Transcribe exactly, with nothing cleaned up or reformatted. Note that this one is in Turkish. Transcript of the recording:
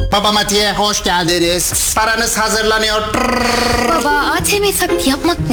Baba Mati'ye hoş geldiniz. Paranız hazırlanıyor. Baba A T M taklit yapmak